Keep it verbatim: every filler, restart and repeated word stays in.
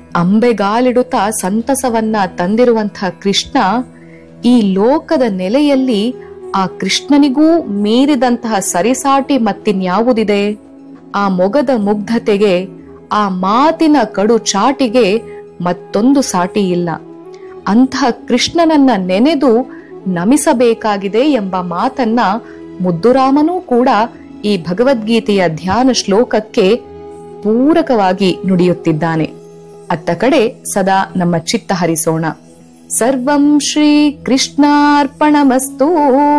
ಅಂಬೆಗಾಲಿಡುತ್ತಾ ಸಂತಸವನ್ನ ತಂದಿರುವಂತಹ ಕೃಷ್ಣ, ಈ ಲೋಕದ ನೆಲೆಯಲ್ಲಿ ಆ ಕೃಷ್ಣನಿಗೂ ಮೀರಿದಂತಹ ಸರಿಸಾಟಿ ಮತ್ತಿನ್ಯಾವುದಿದೆ? ಆ ಮೊಗದ ಮುಗ್ಧತೆಗೆ, ಆ ಮಾತಿನ ಕಡು ಚಾಟಿಗೆ ಮತ್ತೊಂದು ಸಾಟಿ ಇಲ್ಲ. ಅಂತಹ ಕೃಷ್ಣನನ್ನ ನೆನೆದು ನಮಿಸಬೇಕಾಗಿದೆ ಎಂಬ ಮಾತನ್ನ ಮುದ್ದುರಾಮನೂ ಕೂಡ ಈ ಭಗವದ್ಗೀತೆಯ ಧ್ಯಾನ ಶ್ಲೋಕಕ್ಕೆ ಪೂರಕವಾಗಿ ನುಡಿಯುತ್ತಿದ್ದಾನೆ. ಅತ್ತ ಕಡೆ ಸದಾ ನಮ್ಮ ಚಿತ್ತ ಹರಿಸೋಣ. ಸರ್ವಂ ಶ್ರೀ ಕೃಷ್ಣಾರ್ಪಣಮಸ್ತು.